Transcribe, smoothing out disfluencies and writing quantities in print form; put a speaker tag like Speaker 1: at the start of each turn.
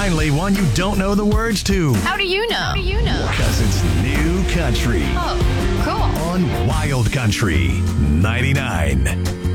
Speaker 1: finally one you don't know the words to.
Speaker 2: How do you know?
Speaker 1: Because it's New Country
Speaker 2: Oh, cool.
Speaker 1: on Wild Country 99.